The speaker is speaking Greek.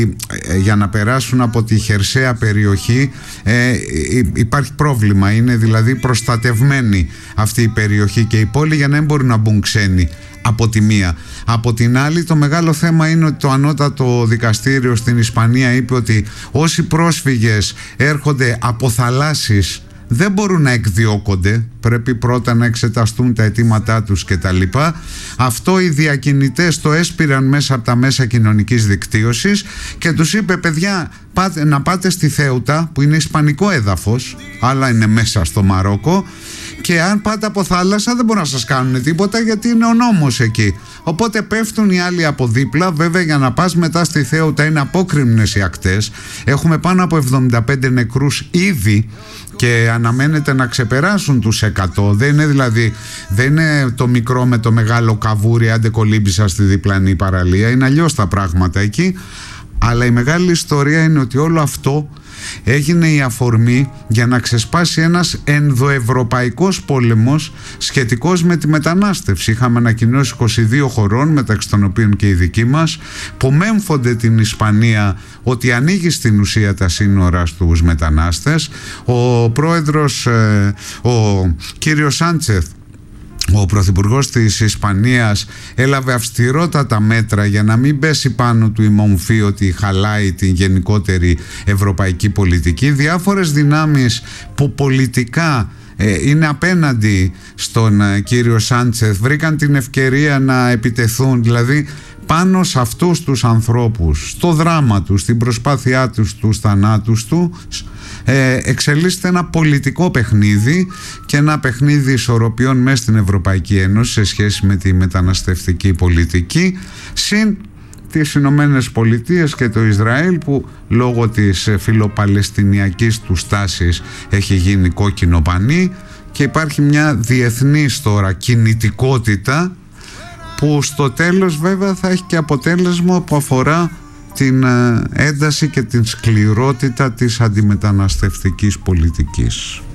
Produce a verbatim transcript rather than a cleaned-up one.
για να περάσουν από τη χερσαία περιοχή ε, υπάρχει πρόβλημα. Είναι δηλαδή προστατευμένη αυτή η περιοχή και η πόλη για να μην μπορούν να μπουν ξένοι από τη μία. Από την άλλη, το μεγάλο θέμα είναι ότι το ανώτατο δικαστήριο στην Ισπανία είπε ότι όσοι πρόσφυγες έρχονται από θαλάσσης δεν μπορούν να εκδιώκονται, πρέπει πρώτα να εξεταστούν τα αιτήματά τους και τα λοιπά. Αυτό οι διακινητές το έσπηραν μέσα από τα μέσα κοινωνικής δικτύωσης και τους είπε, παιδιά, πάτε, να πάτε στη Θέουτα που είναι ισπανικό έδαφος, αλλά είναι μέσα στο Μαρόκο, και αν πάτε από θάλασσα δεν μπορούν να σας κάνουν τίποτα γιατί είναι ο νόμος εκεί. Οπότε πέφτουν οι άλλοι από δίπλα. Βέβαια, για να πας μετά στη Θέουτα είναι απόκρημνες οι ακτές. Έχουμε πάνω από εβδομήντα πέντε νεκρούς ήδη και αναμένεται να ξεπεράσουν τους εκατό. Δεν είναι δηλαδή, δεν είναι το μικρό με το μεγάλο καβούρι, άντε κολύμπησα στη διπλανή παραλία. Είναι αλλιώς τα πράγματα εκεί. Αλλά η μεγάλη ιστορία είναι ότι όλο αυτό έγινε η αφορμή για να ξεσπάσει ένας ενδοευρωπαϊκός πόλεμος σχετικός με τη μετανάστευση. Είχαμε ανακοινώσει είκοσι δύο χωρών, μεταξύ των οποίων και η δική μας, που μέμφονται την Ισπανία ότι ανοίγει στην ουσία τα σύνορα στους μετανάστες. Ο πρόεδρος, ο κύριος Σάντσεθ, ο πρωθυπουργός της Ισπανίας, έλαβε αυστηρότατα μέτρα για να μην πέσει πάνω του η μομφή ότι χαλάει την γενικότερη ευρωπαϊκή πολιτική. Διάφορες δυνάμεις που πολιτικά ε, είναι απέναντι στον ε, κύριο Σάντσεθ βρήκαν την ευκαιρία να επιτεθούν, δηλαδή πάνω σε αυτούς τους ανθρώπους, στο δράμα τους, στην προσπάθειά τους, στους θανάτους τους, ε, εξελίσσεται ένα πολιτικό παιχνίδι και ένα παιχνίδι ισορροπιών μέσα στην Ευρωπαϊκή Ένωση σε σχέση με τη μεταναστευτική πολιτική, συν τις Ηνωμένες Πολιτείες και το Ισραήλ, που λόγω της φιλοπαλαιστινιακής του στάσης έχει γίνει κόκκινο πανί, και υπάρχει μια διεθνής τώρα κινητικότητα που στο τέλος βέβαια θα έχει και αποτέλεσμα που αφορά την ένταση και την σκληρότητα της αντιμεταναστευτικής πολιτικής.